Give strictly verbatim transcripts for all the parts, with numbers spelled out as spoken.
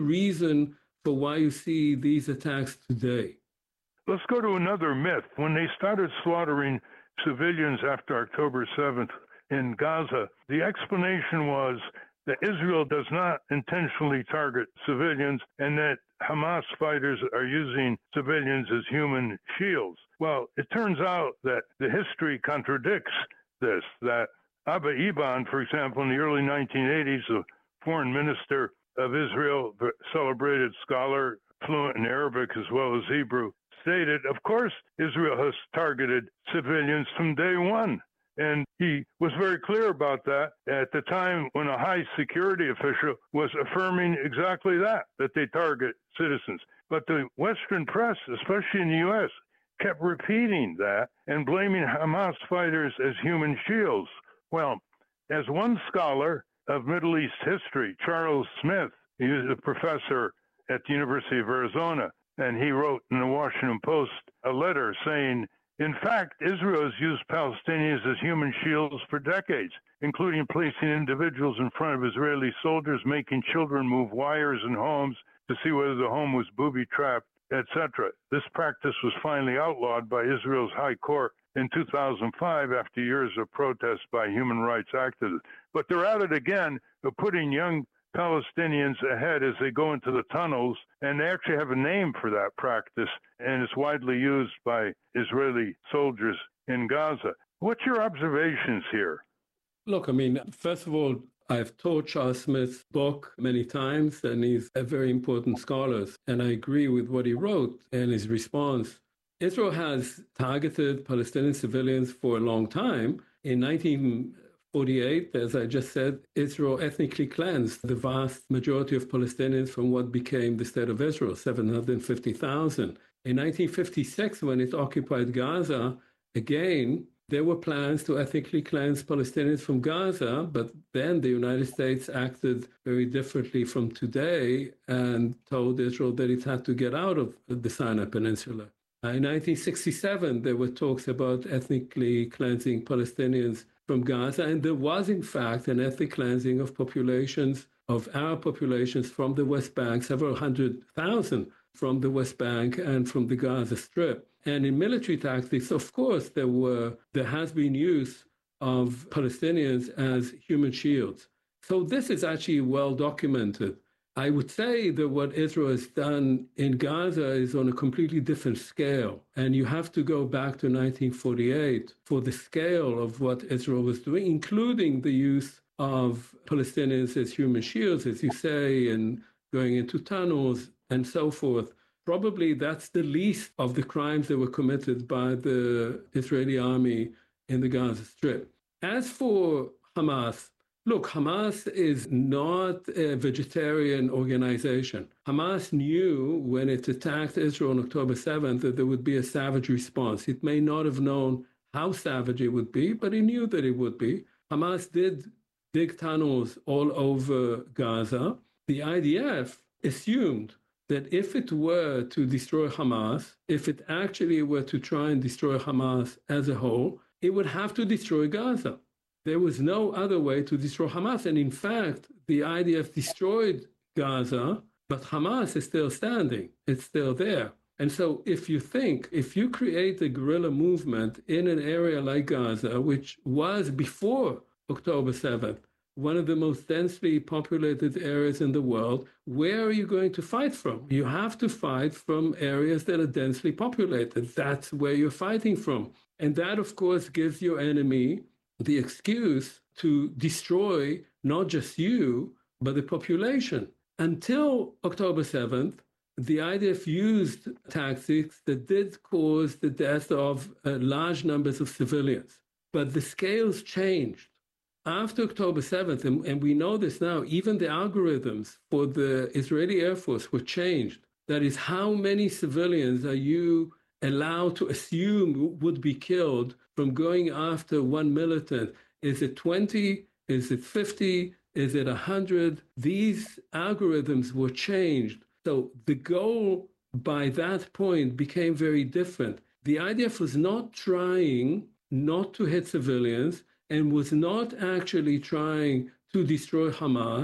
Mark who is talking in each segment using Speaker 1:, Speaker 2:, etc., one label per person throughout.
Speaker 1: reason for why you see these attacks today?
Speaker 2: Let's go to another myth. When they started slaughtering civilians after October seventh in Gaza, the explanation was that Israel does not intentionally target civilians and that Hamas fighters are using civilians as human shields. Well, it turns out that the history contradicts this, that Abba Eban, for example, in the early nineteen eighties, the foreign minister of Israel, celebrated scholar, fluent in Arabic as well as Hebrew, stated, of course, Israel has targeted civilians from day one. And he was very clear about that at the time when a high security official was affirming exactly that, that they target citizens. But the Western press, especially in the U S, kept repeating that and blaming Hamas fighters as human shields. Well, as one scholar of Middle East history, Charles Smith, he was a professor at the University of Arizona, and he wrote in the Washington Post a letter saying, in fact, Israel has used Palestinians as human shields for decades, including placing individuals in front of Israeli soldiers, making children move wires in homes to see whether the home was booby-trapped, et cetera. This practice was finally outlawed by Israel's High Court in two thousand five after years of protests by human rights activists. But they're at it again of putting young Palestinians ahead as they go into the tunnels, and they actually have a name for that practice, and it's widely used by Israeli soldiers in Gaza. What's your observations here?
Speaker 1: Look, I mean, first of all, I've taught Charles Smith's book many times, and he's a very important scholar, and I agree with what he wrote and his response. Israel has targeted Palestinian civilians for a long time. In nineteen forty-eight, as I just said, Israel ethnically cleansed the vast majority of Palestinians from what became the state of Israel, seven hundred fifty thousand. In nineteen fifty-six, when it occupied Gaza, again, there were plans to ethnically cleanse Palestinians from Gaza, but then the United States acted very differently from today and told Israel that it had to get out of the Sinai Peninsula. In nineteen sixty-seven, there were talks about ethnically cleansing Palestinians from Gaza, and there was, in fact, an ethnic cleansing of populations, of Arab populations from the West Bank, several hundred thousand from the West Bank and from the Gaza Strip. And in military tactics, of course, there were there has been use of Palestinians as human shields. So this is actually well documented. I would say that what Israel has done in Gaza is on a completely different scale. And you have to go back to nineteen forty-eight for the scale of what Israel was doing, including the use of Palestinians as human shields, as you say, and going into tunnels and so forth. Probably that's the least of the crimes that were committed by the Israeli army in the Gaza Strip. As for Hamas, look, Hamas is not a vegetarian organization. Hamas knew when it attacked Israel on October seventh that there would be a savage response. It may not have known how savage it would be, but it knew that it would be. Hamas did dig tunnels all over Gaza. The I D F assumed that if it were to destroy Hamas, if it actually were to try and destroy Hamas as a whole, it would have to destroy Gaza. There was no other way to destroy Hamas. And in fact, the I D F destroyed Gaza, but Hamas is still standing. It's still there. And so if you think, if you create a guerrilla movement in an area like Gaza, which was before October seventh, one of the most densely populated areas in the world, where are you going to fight from? You have to fight from areas that are densely populated. That's where you're fighting from. And that, of course, gives your enemy the excuse to destroy not just you, but the population. Until October seventh, the I D F used tactics that did cause the death of uh, large numbers of civilians. But the scales changed. After October seventh, and, and we know this now, even the algorithms for the Israeli Air Force were changed. That is, how many civilians are you allowed to assume would be killed from going after one militant? Is it twenty? Is it fifty? Is it one hundred? These algorithms were changed. So the goal by that point became very different. The I D F was not trying not to hit civilians and was not actually trying to destroy Hamas,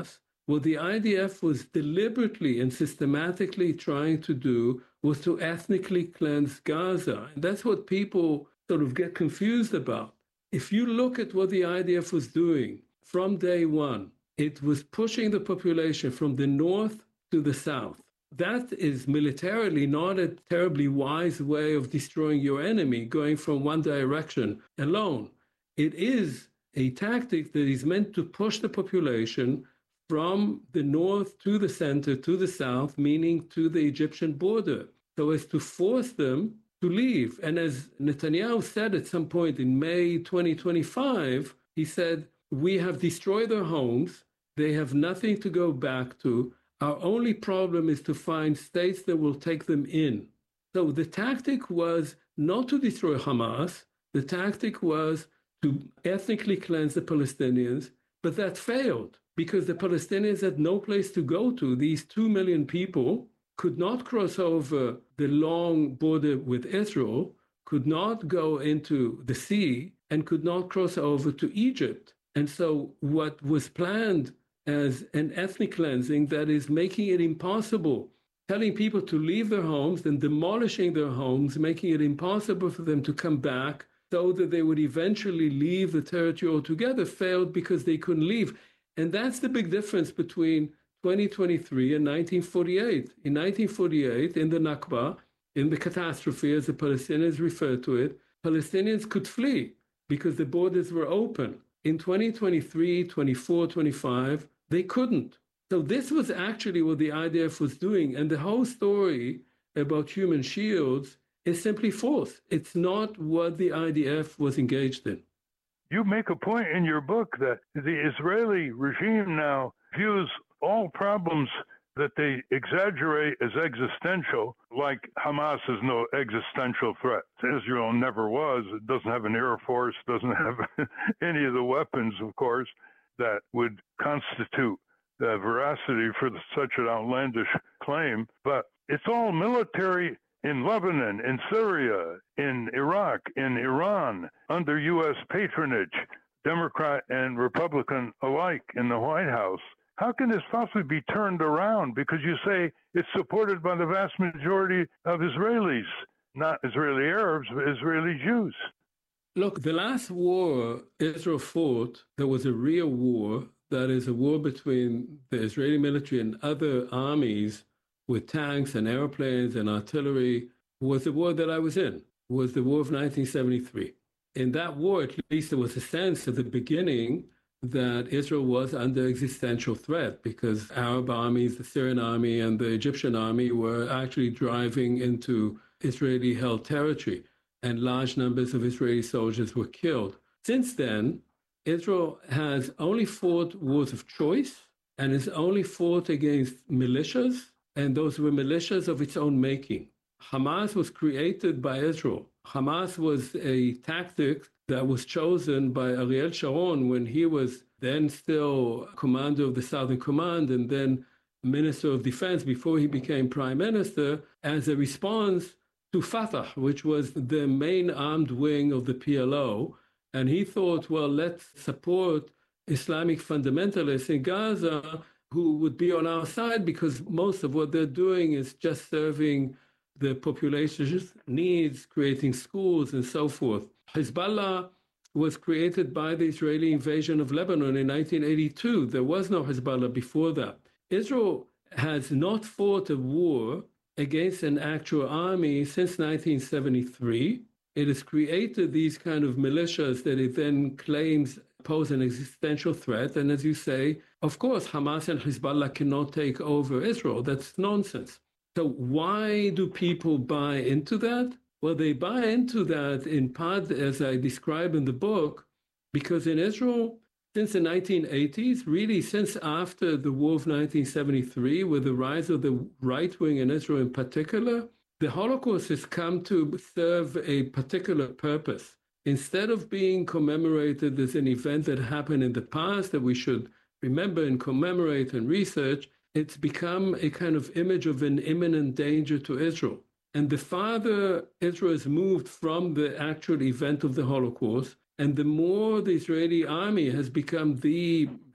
Speaker 1: What the I D F was deliberately and systematically trying to do was to ethnically cleanse Gaza. And that's what people sort of get confused about. If you look at what the I D F was doing from day one, it was pushing the population from the north to the south. That is militarily not a terribly wise way of destroying your enemy, going from one direction alone. It is a tactic that is meant to push the population from the north to the center to the south, meaning to the Egyptian border, so as to force them to leave. And as Netanyahu said at some point in May twenty twenty-five, he said, we have destroyed their homes. They have nothing to go back to. Our only problem is to find states that will take them in. So the tactic was not to destroy Hamas. The tactic was to ethnically cleanse the Palestinians, but that failed because the Palestinians had no place to go to. These two million people could not cross over the long border with Israel, could not go into the sea, and could not cross over to Egypt. And so what was planned as an ethnic cleansing that is making it impossible, telling people to leave their homes and demolishing their homes, making it impossible for them to come back so that they would eventually leave the territory altogether, failed because they couldn't leave. And that's the big difference between twenty twenty-three and nineteen forty-eight. In nineteen forty-eight, in the Nakba, in the catastrophe, as the Palestinians refer to it, Palestinians could flee because the borders were open. In twenty twenty-three, twenty-four, twenty-five, they couldn't. So this was actually what the I D F was doing. And the whole story about human shields is simply false. It's not what the I D F was engaged in.
Speaker 2: You make a point in your book that the Israeli regime now views all problems that they exaggerate as existential, like Hamas is no existential threat. Israel never was. It doesn't have an air force, doesn't have any of the weapons, of course, that would constitute the veracity for the, such an outlandish claim. But it's all military in Lebanon, in Syria, in Iraq, in Iran, under U S patronage, Democrat and Republican alike in the White House. How can this possibly be turned around? Because you say it's supported by the vast majority of Israelis, not Israeli Arabs, but Israeli Jews.
Speaker 1: Look, the last war Israel fought, there was a real war, that is a war between the Israeli military and other armies with tanks and airplanes and artillery, was the war that I was in, was the war of nineteen seventy-three. In that war, at least there was a sense at the beginning that Israel was under existential threat because Arab armies, the Syrian army and the Egyptian army were actually driving into Israeli-held territory, and large numbers of Israeli soldiers were killed. Since then, Israel has only fought wars of choice and has only fought against militias, and those were militias of its own making. Hamas was created by Israel. Hamas was a tactic that was chosen by Ariel Sharon when he was then still commander of the Southern Command and then Minister of Defense before he became Prime Minister, as a response to Fatah, which was the main armed wing of the P L O. And he thought, well, let's support Islamic fundamentalists in Gaza who would be on our side because most of what they're doing is just serving the population's needs, creating schools and so forth. Hezbollah was created by the Israeli invasion of Lebanon in nineteen eighty-two. There was no Hezbollah before that. Israel has not fought a war against an actual army since nineteen seventy-three. It has created these kind of militias that it then claims pose an existential threat. And as you say, of course, Hamas and Hezbollah cannot take over Israel. That's nonsense. So why do people buy into that? Well, they buy into that in part, as I describe in the book, because in Israel, since the nineteen eighties, really since after the war of nineteen seventy-three, with the rise of the right wing in Israel in particular, the Holocaust has come to serve a particular purpose. Instead of being commemorated as an event that happened in the past that we should remember and commemorate and research, it's become a kind of image of an imminent danger to Israel. And the farther Israel has moved from the actual event of the Holocaust, and the more the Israeli army has become the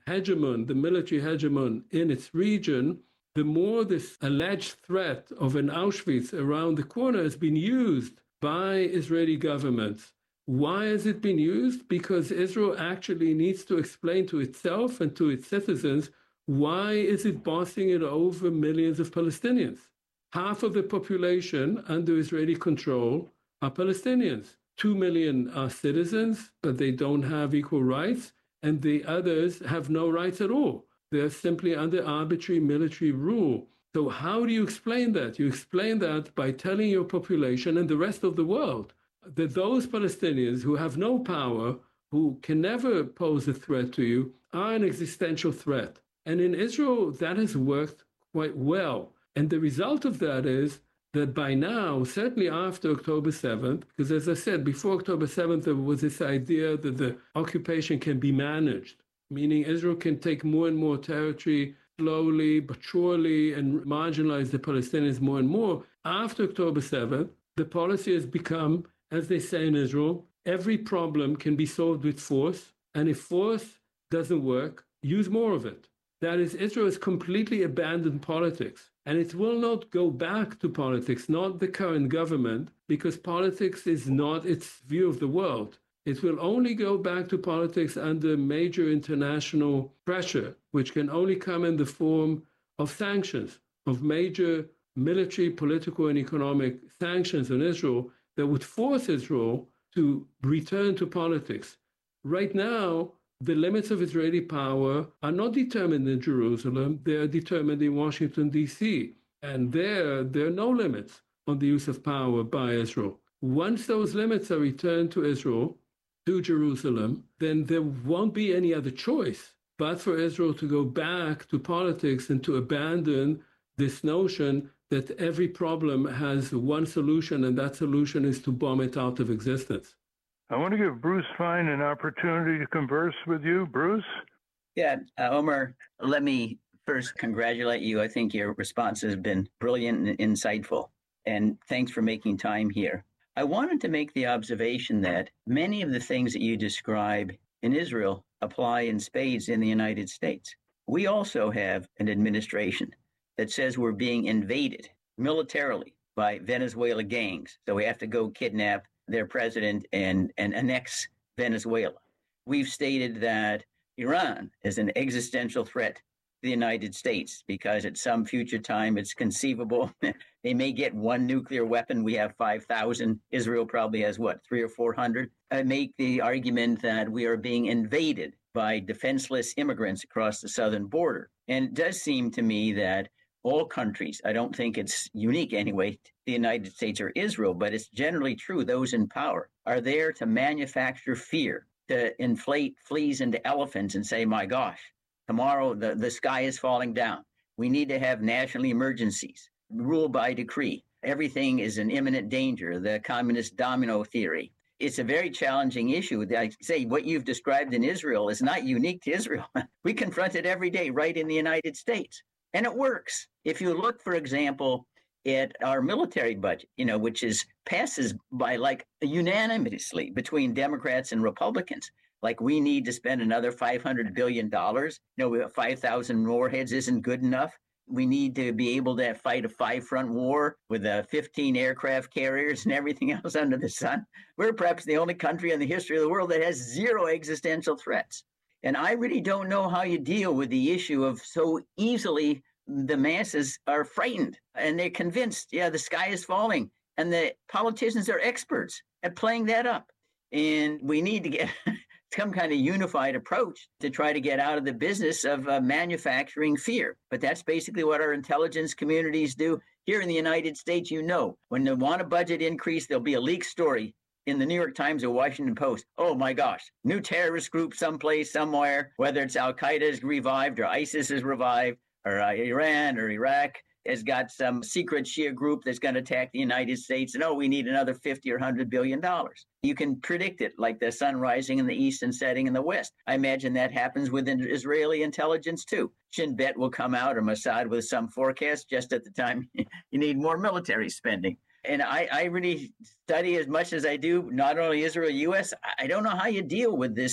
Speaker 1: hegemon, the military hegemon in its region, the more this alleged threat of an Auschwitz around the corner has been used by Israeli governments. Why has it been used? Because Israel actually needs to explain to itself and to its citizens, why is it bossing it over millions of Palestinians? Half of the population under Israeli control are Palestinians. Two million are citizens, but they don't have equal rights, and the others have no rights at all. They're simply under arbitrary military rule. So how do you explain that? You explain that by telling your population and the rest of the world that those Palestinians who have no power, who can never pose a threat to you, are an existential threat. And in Israel, that has worked quite well. And the result of that is that by now, certainly after October seventh, because as I said, before October seventh, there was this idea that the occupation can be managed, meaning Israel can take more and more territory slowly but surely and marginalize the Palestinians more and more. After October seventh, the policy has become, as they say in Israel, every problem can be solved with force, and if force doesn't work, use more of it. That is, Israel has completely abandoned politics, and it will not go back to politics, not the current government, because politics is not its view of the world. It will only go back to politics under major international pressure, which can only come in the form of sanctions, of major military, political, and economic sanctions on Israel that would force Israel to return to politics. Right now, the limits of Israeli power are not determined in Jerusalem, they are determined in Washington, D C. And there, there are no limits on the use of power by Israel. Once those limits are returned to Israel, to Jerusalem, then there won't be any other choice but for Israel to go back to politics and to abandon this notion that every problem has one solution, and that solution is to bomb it out of existence.
Speaker 2: I want to give Bruce Fein an opportunity to converse with you. Bruce?
Speaker 3: Yeah, uh, Omer, let me first congratulate you. I think your response has been brilliant and insightful, and thanks for making time here. I wanted to make the observation that many of the things that you describe in Israel apply in spades in the United States. We also have an administration that says we're being invaded militarily by Venezuela gangs. So we have to go kidnap their president and, and annex Venezuela. We've stated that Iran is an existential threat to the United States because at some future time it's conceivable they may get one nuclear weapon. We have five thousand. Israel probably has, what, three or four hundred? I make the argument that we are being invaded by defenseless immigrants across the southern border. And it does seem to me that all countries, I don't think it's unique anyway to the United States or Israel, but it's generally true, those in power are there to manufacture fear, to inflate fleas into elephants and say, my gosh, tomorrow the, the sky is falling down. We need to have national emergencies, rule by decree. Everything is in imminent danger, the communist domino theory. It's a very challenging issue. I say what you've described in Israel is not unique to Israel. We confront it every day right in the United States. And it works. If you look, for example, at our military budget, you know, which is passes by like unanimously between Democrats and Republicans, like we need to spend another five hundred billion dollars. You know, we have five thousand warheads isn't good enough. We need to be able to fight a five-front war with uh, fifteen aircraft carriers and everything else under the sun. We're perhaps the only country in the history of the world that has zero existential threats. And I really don't know how you deal with the issue of so easily the masses are frightened and they're convinced, yeah, the sky is falling. And the politicians are experts at playing that up. And we need to get some kind of unified approach to try to get out of the business of uh, manufacturing fear. But that's basically what our intelligence communities do. Here in the United States, you know, when they want a budget increase, there'll be a leaked story in the New York Times or Washington Post. Oh my gosh, new terrorist group someplace, somewhere, whether it's Al-Qaeda is revived or ISIS is revived or uh, Iran or Iraq has got some secret Shia group that's going to attack the United States. And oh, we need another fifty or one hundred billion dollars. You can predict it like the sun rising in the east and setting in the west. I imagine that happens within Israeli intelligence too. Shin Bet will come out or Mossad with some forecast just at the time you need more military spending. And I, I really study as much as I do, not only Israel, U S. I don't know how you deal with this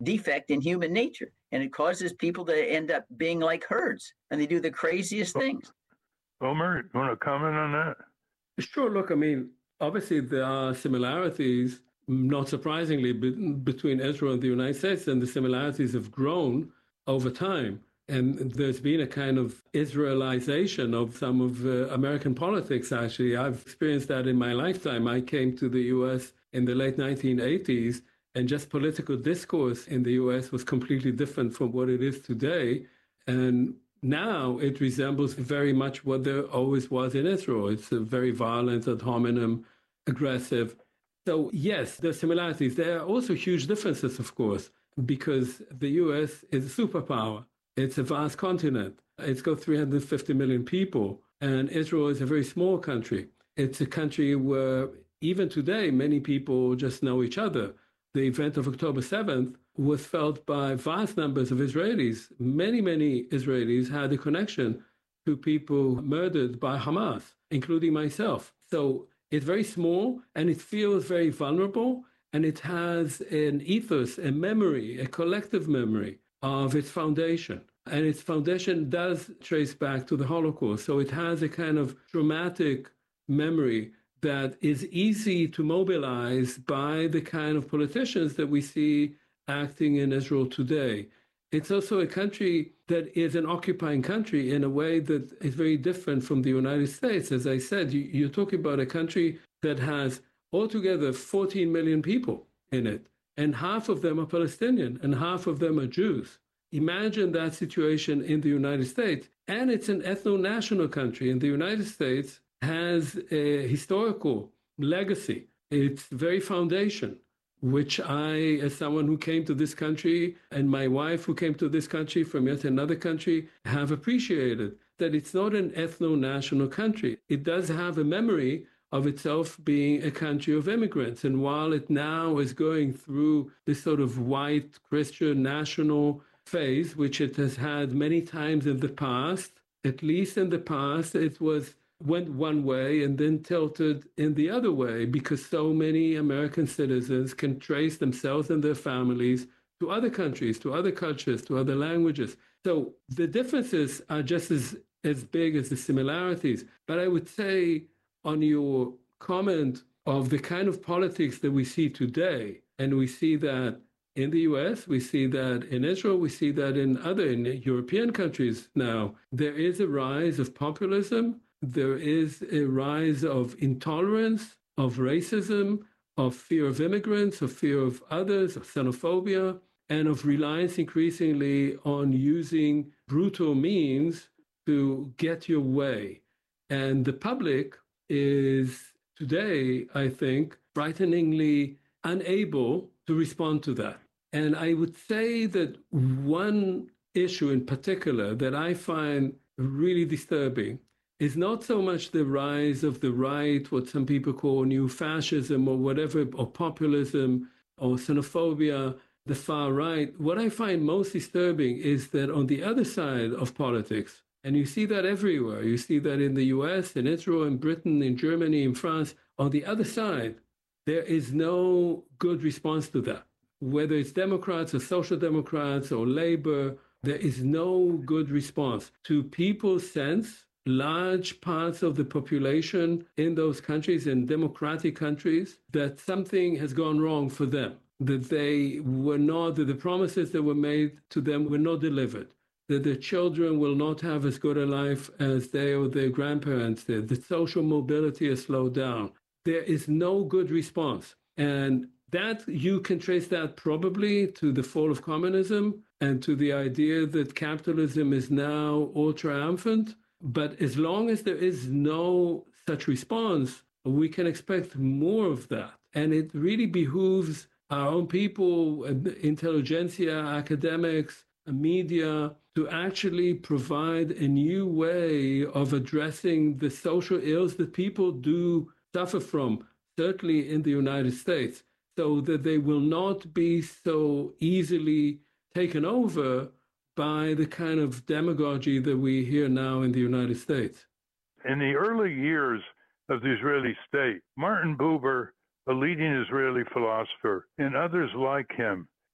Speaker 3: defect in human nature, and it causes people to end up being like herds, and they do the craziest things.
Speaker 2: Omer, you want to comment on that?
Speaker 1: Sure. Look, I mean, obviously there are similarities, not surprisingly, be- between Israel and the United States, and the similarities have grown over time. And there's been a kind of Israelization of some of uh, American politics, actually. I've experienced that in my lifetime. I came to the U S in the late nineteen eighties, and just political discourse in the U S was completely different from what it is today. And now it resembles very much what there always was in Israel. It's a very violent, ad hominem, aggressive. So yes, there are similarities. There are also huge differences, of course, because the U S is a superpower. It's a vast continent. It's got three hundred fifty million people, and Israel is a very small country. It's a country where even today, many people just know each other. The event of October seventh was felt by vast numbers of Israelis. Many, many Israelis had a connection to people murdered by Hamas, including myself. So it's very small, and it feels very vulnerable, and it has an ethos, a memory, a collective memory of its foundation. And its foundation does trace back to the Holocaust. So it has a kind of traumatic memory that is easy to mobilize by the kind of politicians that we see acting in Israel today. It's also a country that is an occupying country in a way that is very different from the United States. As I said, you, you're talking about a country that has altogether fourteen million people in it, and half of them are Palestinian and half of them are Jews. Imagine that situation in the United States. And it's an ethno-national country. And the United States has a historical legacy. Its very foundation, which I, as someone who came to this country, and my wife who came to this country from yet another country, have appreciated that it's not an ethno-national country. It does have a memory of itself being a country of immigrants. And while it now is going through this sort of white Christian national phase, which it has had many times in the past, at least in the past, it was went one way and then tilted in the other way, because so many American citizens can trace themselves and their families to other countries, to other cultures, to other languages. So the differences are just as, as big as the similarities. But I would say, on your comment of the kind of politics that we see today, and we see that in the U S, we see that in Israel, we see that in other in European countries now, there is a rise of populism, there is a rise of intolerance, of racism, of fear of immigrants, of fear of others, of xenophobia, and of reliance increasingly on using brutal means to get your way. And the public is today, I think, frighteningly unable to respond to that. And I would say that one issue in particular that I find really disturbing is not so much the rise of the right, what some people call new fascism or whatever, or populism or xenophobia, the far right. What I find most disturbing is that on the other side of politics, and you see that everywhere, you see that in the U S, in Israel, in Britain, in Germany, in France, on the other side, there is no good response to that. Whether it's Democrats or Social Democrats or Labor, there is no good response to people's sense. Large parts of the population in those countries, in democratic countries, that something has gone wrong for them, that they were not, that the promises that were made to them were not delivered, that their children will not have as good a life as they or their grandparents did, that social mobility has slowed down. There is no good response. And that you can trace that probably to the fall of communism and to the idea that capitalism is now all triumphant. But as long as there is no such response, we can expect more of that. And it really behooves our own people, intelligentsia, academics, media, to actually provide a new way of addressing the social ills that people do suffer from, certainly in the United States, so that they will not be so easily taken over by the kind of demagogy that we hear now in the United States.
Speaker 2: In the early years of the Israeli state, Martin Buber, a leading Israeli philosopher, and others like him,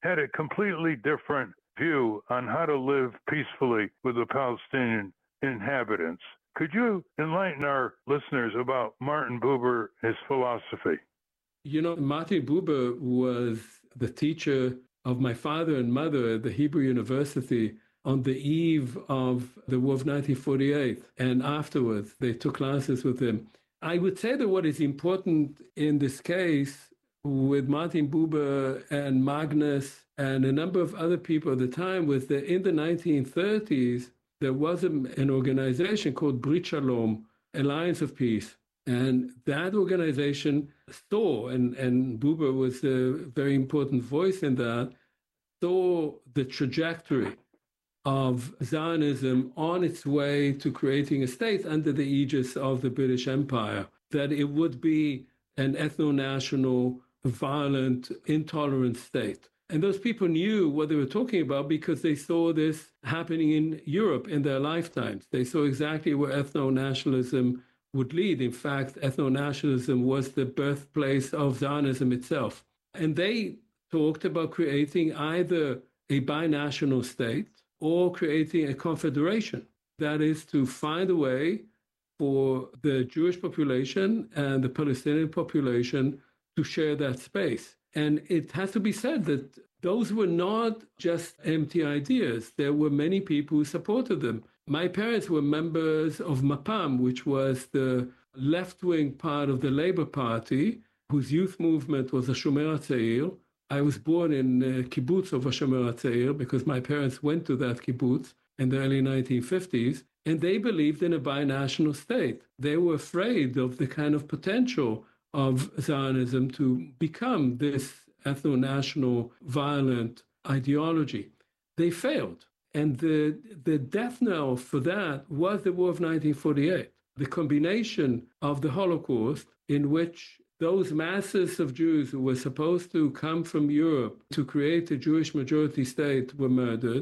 Speaker 2: had a completely different view on how to live peacefully with the Palestinian inhabitants. Could you enlighten our listeners about Martin Buber, his philosophy?
Speaker 1: You know, Martin Buber was the teacher of my father and mother at the Hebrew University on the eve of the War of nineteen forty-eight. And afterwards, they took classes with him. I would say that what is important in this case with Martin Buber and Magnus and a number of other people at the time was that in the nineteen thirties, there was an organization called Brit Shalom, Alliance of Peace. And that organization saw, and, and Buber was a very important voice in that, saw the trajectory of Zionism on its way to creating a state under the aegis of the British Empire, that it would be an ethno-national, violent, intolerant state. And those people knew what they were talking about because they saw this happening in Europe in their lifetimes. They saw exactly where ethno-nationalism would lead. In fact, ethno-nationalism was the birthplace of Zionism itself. And they talked about creating either a binational state or creating a confederation. That is to find a way for the Jewish population and the Palestinian population to share that space. And it has to be said that those were not just empty ideas. There were many people who supported them. My parents were members of Mapam, which was the left-wing part of the Labour Party, whose youth movement was the Shomer HaTzair. I was born in a kibbutz of a Shomer HaTzair because my parents went to that kibbutz in the early nineteen fifties, and they believed in a binational state. They were afraid of the kind of potential of Zionism to become this ethno-national violent ideology. They failed. And the, the death knell for that was the War of nineteen forty-eight, the combination of the Holocaust, in which those masses of Jews who were supposed to come from Europe to create a Jewish majority state were murdered,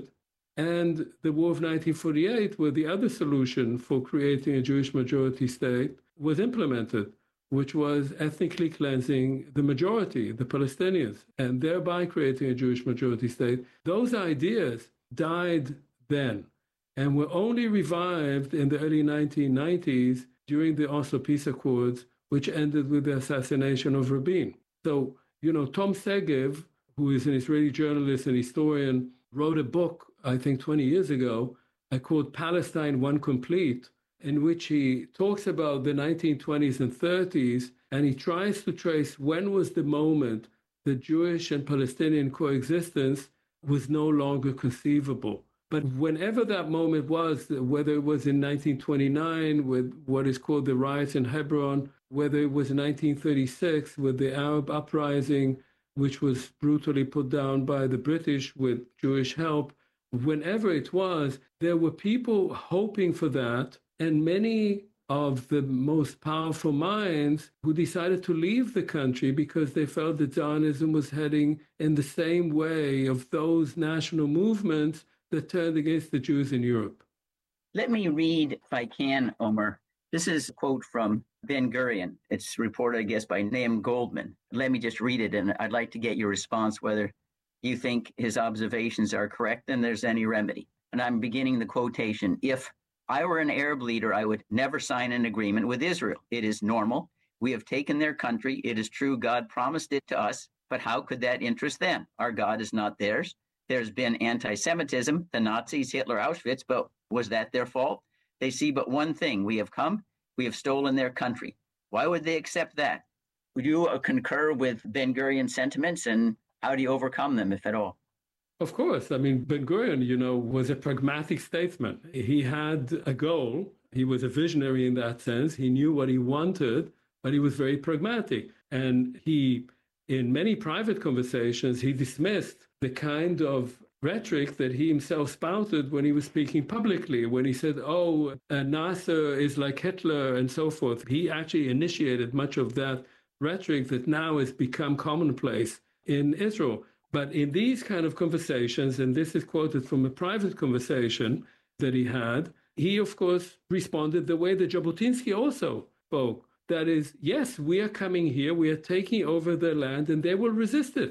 Speaker 1: and the War of nineteen forty-eight, where the other solution for creating a Jewish majority state was implemented, which was ethnically cleansing the majority, the Palestinians, and thereby creating a Jewish majority state. Those ideas died then and were only revived in the early nineteen nineties during the Oslo Peace Accords, which ended with the assassination of Rabin. So, you know, Tom Segev, who is an Israeli journalist and historian, wrote a book, I think twenty years ago, called Palestine One Complete, in which he talks about the nineteen twenties and thirties, and he tries to trace when was the moment that Jewish and Palestinian coexistence was no longer conceivable. But whenever that moment was, whether it was in nineteen twenty-nine with what is called the riots in Hebron, whether it was in nineteen thirty-six with the Arab uprising, which was brutally put down by the British with Jewish help, whenever it was, there were people hoping for that, and many of the most powerful minds who decided to leave the country because they felt that Zionism was heading in the same way of those national movements that turned against the Jews in Europe.
Speaker 3: Let me read, if I can, Omer. This is a quote from Ben Gurion. It's reported, I guess, by Naim Goldman. Let me just read it, and I'd like to get your response whether you think his observations are correct and there's any remedy. And I'm beginning the quotation. If I were an Arab leader, I would never sign an agreement with Israel. It is normal. We have taken their country. It is true God promised it to us, but how could that interest them? Our God is not theirs. There's been anti-Semitism, the Nazis, Hitler, Auschwitz, but was that their fault? They see but one thing. We have come, we have stolen their country. Why would they accept that? Would you uh, concur with Ben Gurion's sentiments, and how do you overcome them, if at all?
Speaker 1: Of course. I mean, Ben Gurion, you know, was a pragmatic statesman. He had a goal. He was a visionary in that sense. He knew what he wanted, but he was very pragmatic. And he, in many private conversations, he dismissed the kind of rhetoric that he himself spouted when he was speaking publicly, when he said, oh, uh, Nasser is like Hitler and so forth. He actually initiated much of that rhetoric that now has become commonplace in Israel. But in these kind of conversations, and this is quoted from a private conversation that he had, he, of course, responded the way that Jabotinsky also spoke. That is, yes, we are coming here, we are taking over their land, and they will resist it.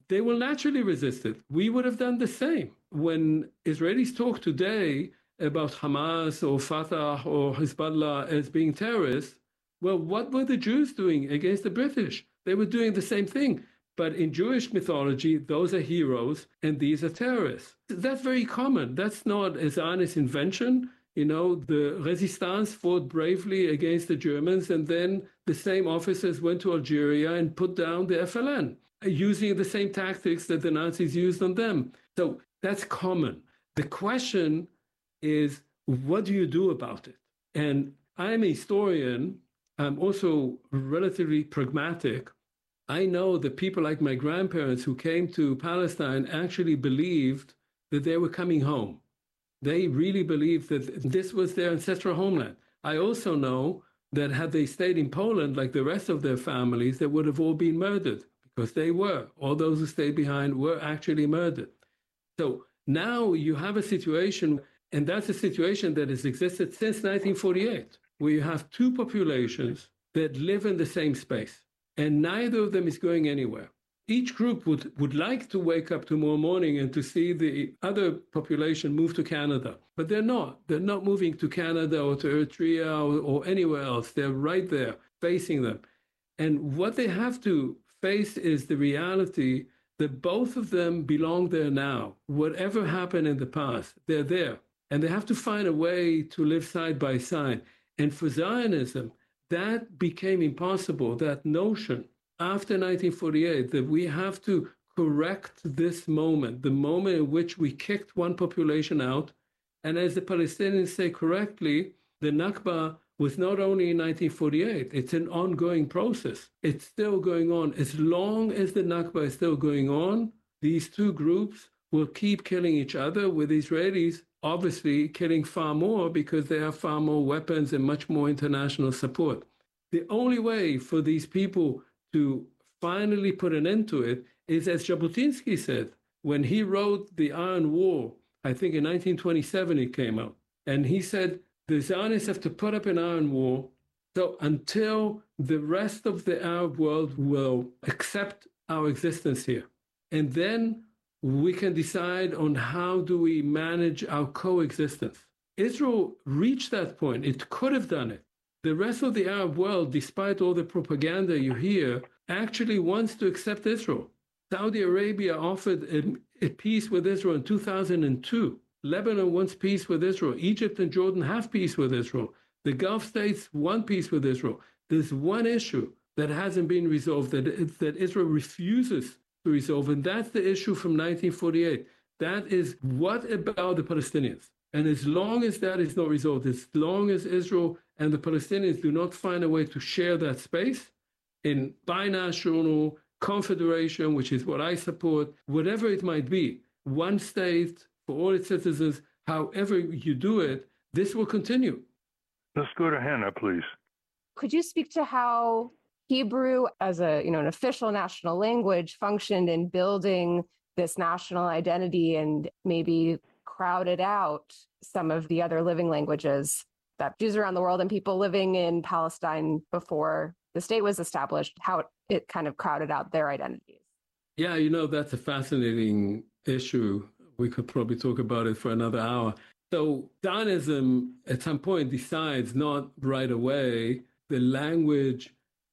Speaker 1: they will naturally resist it. We would have done the same. When Israelis talk today about Hamas or Fatah or Hezbollah as being terrorists, well, what were the Jews doing against the British? They were doing the same thing. But in Jewish mythology, those are heroes and these are terrorists. That's very common. That's not a Zionist invention. You know, the Resistance fought bravely against the Germans, and then the same officers went to Algeria and put down the F L N, using the same tactics that the Nazis used on them. So that's common. The question is, what do you do about it? And I'm a historian. I'm also relatively pragmatic. I know that people like my grandparents who came to Palestine actually believed that they were coming home. They really believed that this was their ancestral homeland. I also know that had they stayed in Poland like the rest of their families, they would have all been murdered, because they were. All those who stayed behind were actually murdered. So now you have a situation, and that's a situation that has existed since nineteen forty-eight, where you have two populations that live in the same space, and neither of them is going anywhere. Each group would, would like to wake up tomorrow morning and to see the other population move to Canada, but they're not. They're not moving to Canada or to Eritrea or, or anywhere else. They're right there facing them. And what they have to face is the reality that both of them belong there now. Whatever happened in the past, they're there. And they have to find a way to live side by side. And for Zionism, that became impossible, that notion after nineteen forty-eight, that we have to correct this moment, the moment in which we kicked one population out. And as the Palestinians say correctly, the Nakba was not only in nineteen forty-eight, it's an ongoing process. It's still going on. As long as the Nakba is still going on, these two groups will keep killing each other, with Israelis obviously killing far more because they have far more weapons and much more international support. The only way for these people to finally put an end to it is, as Jabotinsky said, when he wrote The Iron War, I think in nineteen twenty-seven it came out, and he said, the Zionists have to put up an iron wall so until the rest of the Arab world will accept our existence here. And then we can decide on how do we manage our coexistence. Israel reached that point. It could have done it. The rest of the Arab world, despite all the propaganda you hear, actually wants to accept Israel. Saudi Arabia offered a, a peace with Israel in two thousand two. Lebanon wants peace with Israel. Egypt and Jordan have peace with Israel. The Gulf states want peace with Israel. There's one issue that hasn't been resolved, that, that Israel refuses to resolve, and that's the issue from nineteen forty-eight. That is, what about the Palestinians? And as long as that is not resolved, as long as Israel and the Palestinians do not find a way to share that space in binational confederation, which is what I support, whatever it might be, one state for all its citizens, however you do it, this will continue.
Speaker 2: Let's go to Hannah, please.
Speaker 4: Could you speak to how Hebrew as a, you know, an official national language functioned in building this national identity and maybe crowded out some of the other living languages that Jews around the world and people living in Palestine before the state was established, how it kind of crowded out their identities?
Speaker 1: Yeah, you know, that's a fascinating issue. We could probably talk about it for another hour. So Zionism at some point decides, not right away, the language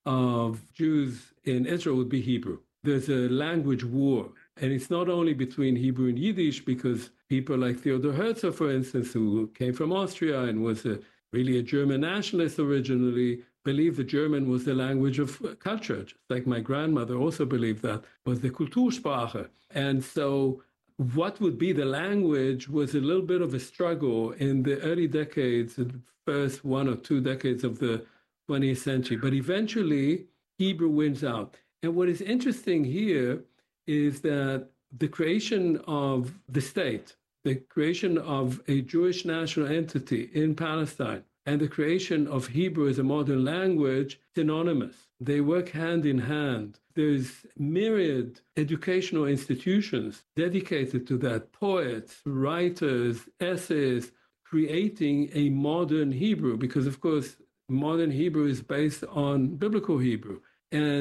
Speaker 1: of Jews in Israel would be Hebrew. There's a language war. And it's not only between Hebrew and Yiddish, because people like Theodor Herzl, for instance, who came from Austria and was a, really a German nationalist originally, believed that German was the language of culture, just like my grandmother also believed that was the Kultursprache. And so what would be the language was a little bit of a struggle in the early decades, the first one or two decades of the twentieth century. But eventually, Hebrew wins out. And what is interesting here is that the creation of the state, the creation of a Jewish national entity in Palestine, and the creation of Hebrew as a modern language, synonymous. They work hand in hand. There's myriad educational institutions dedicated to that, poets, writers, essayists, creating a modern Hebrew, because of course, modern Hebrew is based on biblical Hebrew. And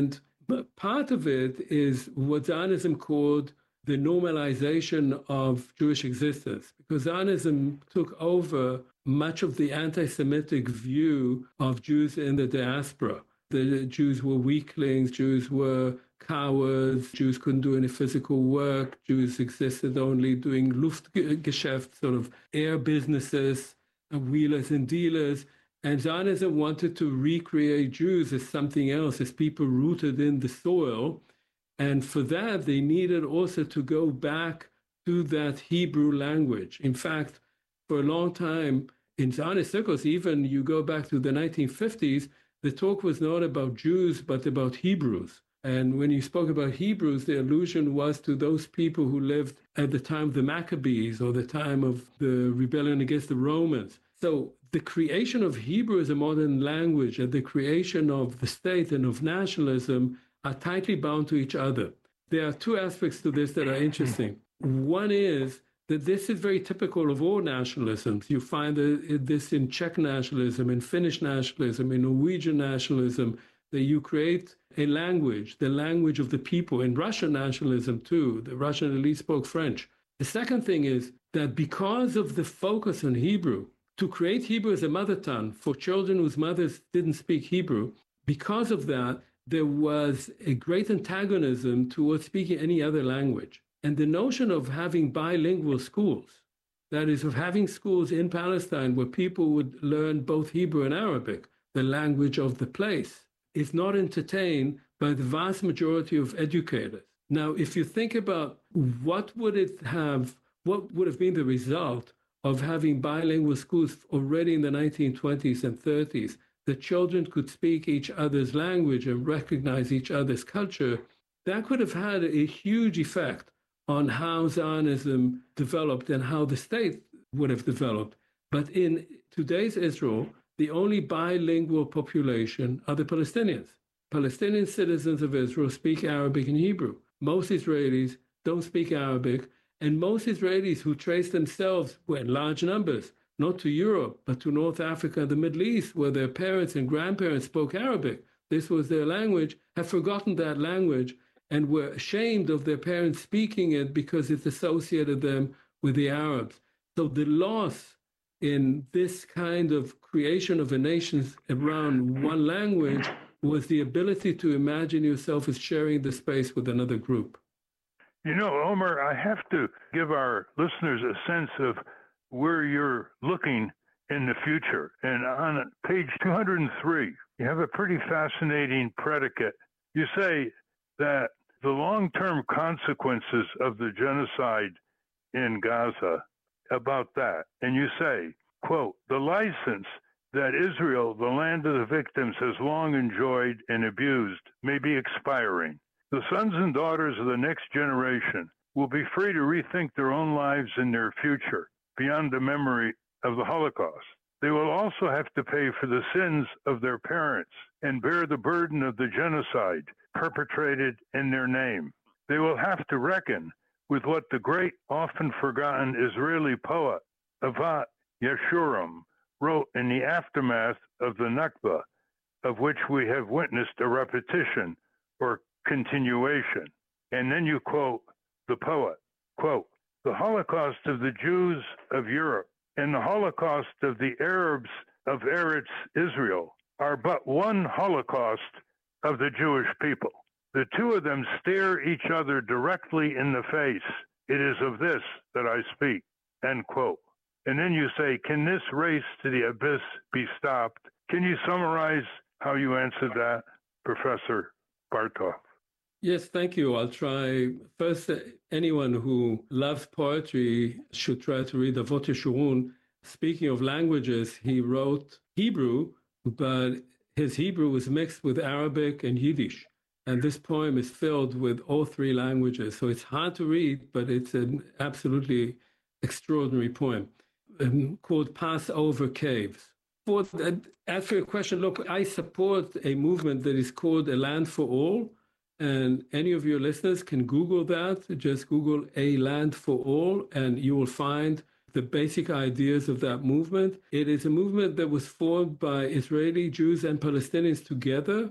Speaker 1: But part of it is what Zionism called the normalization of Jewish existence, because Zionism took over much of the anti-Semitic view of Jews in the diaspora. The Jews were weaklings, Jews were cowards, Jews couldn't do any physical work, Jews existed only doing Luftgeschäft, sort of air businesses, wheelers and dealers. And Zionism wanted to recreate Jews as something else, as people rooted in the soil. And for that, they needed also to go back to that Hebrew language. In fact, for a long time, in Zionist circles, even you go back to the nineteen fifties, the talk was not about Jews, but about Hebrews. And when you spoke about Hebrews, the allusion was to those people who lived at the time of the Maccabees or the time of the rebellion against the Romans. So the creation of Hebrew as a modern language and the creation of the state and of nationalism are tightly bound to each other. There are two aspects to this that are interesting. One is that this is very typical of all nationalisms. You find this in Czech nationalism, in Finnish nationalism, in Norwegian nationalism, that you create a language, the language of the people. In Russian nationalism too, the Russian elite spoke French. The second thing is that because of the focus on Hebrew, to create Hebrew as a mother tongue for children whose mothers didn't speak Hebrew, because of that, there was a great antagonism towards speaking any other language. And the notion of having bilingual schools, that is, of having schools in Palestine where people would learn both Hebrew and Arabic, the language of the place, is not entertained by the vast majority of educators. Now, if you think about what would it have, what would have been the result of having bilingual schools already in the nineteen twenties and thirties, the children could speak each other's language and recognize each other's culture, that could have had a huge effect on how Zionism developed and how the state would have developed. But in today's Israel, the only bilingual population are the Palestinians. Palestinian citizens of Israel speak Arabic and Hebrew. Most Israelis don't speak Arabic, and most Israelis who trace themselves, well, in large numbers, not to Europe, but to North Africa and the Middle East, where their parents and grandparents spoke Arabic, this was their language, have forgotten that language and were ashamed of their parents speaking it because it associated them with the Arabs. So the loss in this kind of creation of a nation around one language was the ability to imagine yourself as sharing the space with another group.
Speaker 2: You know, Omer, I have to give our listeners a sense of where you're looking in the future. And on page two hundred three, you have a pretty fascinating predicate. You say that the long-term consequences of the genocide in Gaza, about that, and you say, quote, the license that Israel, the land of the victims, has long enjoyed and abused may be expiring. The sons and daughters of the next generation will be free to rethink their own lives and their future beyond the memory of the Holocaust. They will also have to pay for the sins of their parents and bear the burden of the genocide perpetrated in their name. They will have to reckon with what the great, often forgotten Israeli poet Avat Yeshurun wrote in the aftermath of the Nakba, of which we have witnessed a repetition or continuation. And then you quote the poet, quote, the Holocaust of the Jews of Europe and the Holocaust of the Arabs of Eretz Israel are but one Holocaust of the Jewish people. The two of them stare each other directly in the face. It is of this that I speak, end quote. And then you say, can this race to the abyss be stopped? Can you summarize how you answered that, Professor Bartov?
Speaker 1: Yes, thank you. I'll try. First, anyone who loves poetry should try to read Avot Yeshurun. Speaking of languages, he wrote Hebrew, but his Hebrew was mixed with Arabic and Yiddish. And this poem is filled with all three languages. So it's hard to read, but it's an absolutely extraordinary poem um, called Passover Caves. For that, as for your question, look, I support a movement that is called A Land for All. And any of your listeners can Google that. Just Google A Land for All, and you will find the basic ideas of that movement. It is a movement that was formed by Israeli Jews and Palestinians together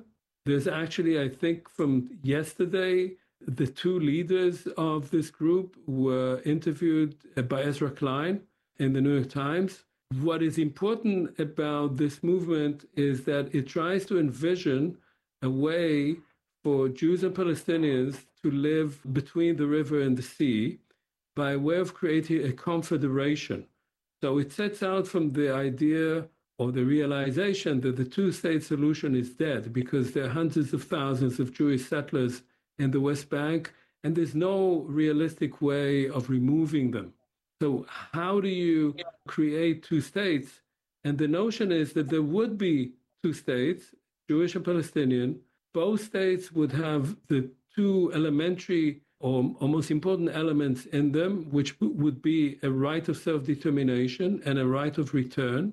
Speaker 1: There's actually, I think from yesterday, the two leaders of this group were interviewed by Ezra Klein in the New York Times. What is important about this movement is that it tries to envision a way for Jews and Palestinians to live between the river and the sea by way of creating a confederation. So it sets out from the idea or the realization that the two-state solution is dead because there are hundreds of thousands of Jewish settlers in the West Bank, and there's no realistic way of removing them. So how do you create two states? And the notion is that there would be two states, Jewish and Palestinian. Both states would have the two elementary or, or most important elements in them, which would be a right of self-determination and a right of return.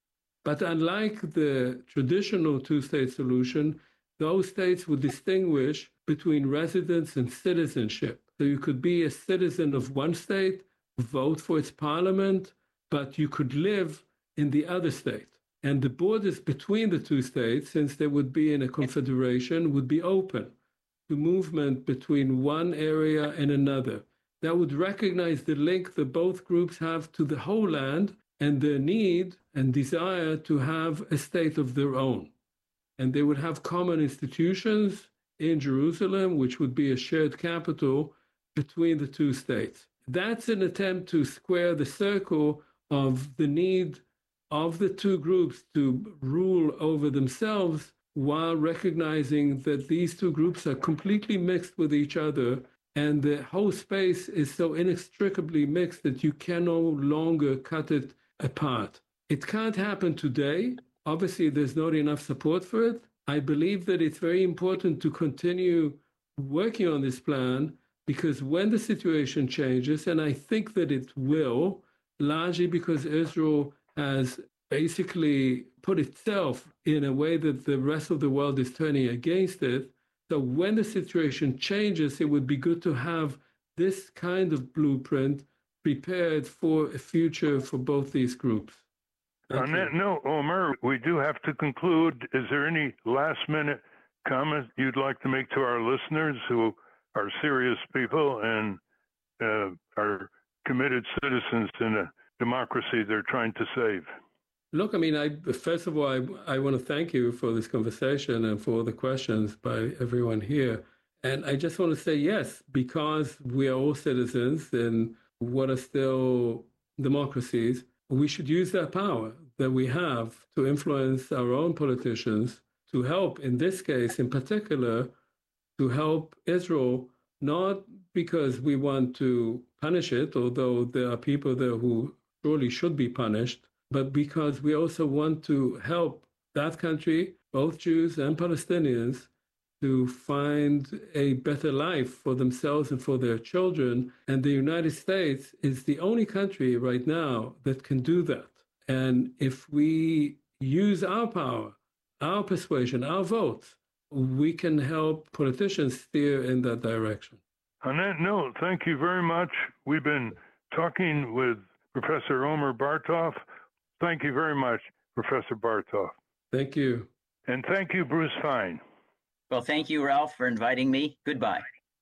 Speaker 1: But unlike the traditional two-state solution, those states would distinguish between residence and citizenship. So you could be a citizen of one state, vote for its parliament, but you could live in the other state. And the borders between the two states, since they would be in a confederation, would be open to movement between one area and another. That would recognize the link that both groups have to the whole land and their need and desire to have a state of their own. And they would have common institutions in Jerusalem, which would be a shared capital between the two states. That's an attempt to square the circle of the need of the two groups to rule over themselves while recognizing that these two groups are completely mixed with each other, and the whole space is so inextricably mixed that you can no longer cut it apart. It can't happen today. Obviously, there's not enough support for it. I believe that it's very important to continue working on this plan, because when the situation changes, and I think that it will, largely because Israel has basically put itself in a way that the rest of the world is turning against it. So when the situation changes, it would be good to have this kind of blueprint prepared for a future for both these groups. Thank
Speaker 2: On
Speaker 1: you.
Speaker 2: that note, Omer, we do have to conclude. Is there any last-minute comment you'd like to make to our listeners who are serious people and uh, are committed citizens in a democracy they're trying to save?
Speaker 1: Look, I mean, I first of all, I, I want to thank you for this conversation and for the questions by everyone here. And I just want to say, yes, because we are all citizens in what are still democracies, we should use that power that we have to influence our own politicians to help, in this case in particular, to help Israel, not because we want to punish it, although there are people there who surely should be punished, but because we also want to help that country, both Jews and Palestinians, to find a better life for themselves and for their children. And the United States is the only country right now that can do that. And if we use our power, our persuasion, our votes, we can help politicians steer in that direction.
Speaker 2: On that note, thank you very much. We've been talking with Professor Omer Bartov. Thank you very much, Professor Bartov.
Speaker 1: Thank you.
Speaker 2: And thank you, Bruce Fein.
Speaker 3: Well, thank you, Ralph, for inviting me. Goodbye.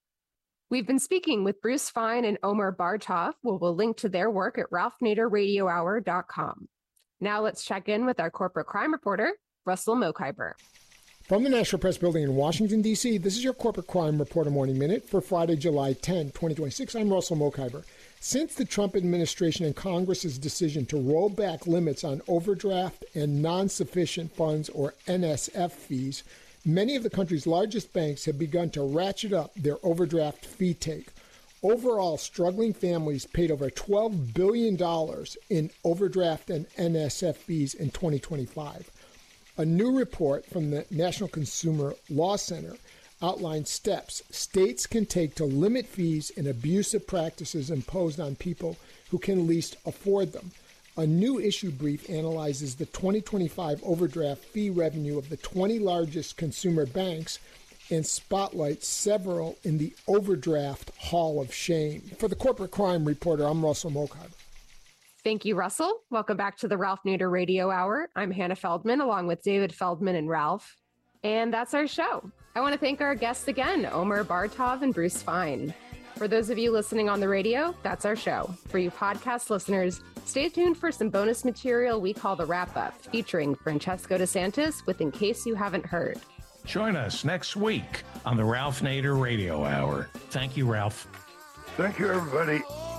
Speaker 4: We've been speaking with Bruce Fein and Omer Bartov. We'll, we'll link to their work at ralph nader radio hour dot com. Now let's check in with our corporate crime reporter, Russell Mokhiber.
Speaker 5: From the National Press Building in Washington, D C, this is your Corporate Crime Reporter Morning Minute for Friday, July tenth, twenty twenty-six. I'm Russell Mokhiber. Since the Trump administration and Congress's decision to roll back limits on overdraft and non-sufficient funds, or N S F fees, many of the country's largest banks have begun to ratchet up their overdraft fee take. Overall, struggling families paid over twelve billion dollars in overdraft and N S F fees in twenty twenty-five. A new report from the National Consumer Law Center outlines steps states can take to limit fees and abusive practices imposed on people who can least afford them. A new issue brief analyzes the twenty twenty-five overdraft fee revenue of the twenty largest consumer banks and spotlights several in the overdraft hall of shame. For the Corporate Crime Reporter, I'm Russell Mokhiber.
Speaker 4: Thank you, Russell. Welcome back to the Ralph Nader Radio Hour. I'm Hannah Feldman, along with David Feldman and Ralph. And that's our show. I want to thank our guests again, Omer Bartov and Bruce Fein. For those of you listening on the radio, that's our show. For you podcast listeners, stay tuned for some bonus material we call the Wrap Up, featuring Francesco DeSantis with In Case You Haven't Heard.
Speaker 6: Join us next week on the Ralph Nader Radio Hour. Thank you, Ralph.
Speaker 2: Thank you, everybody.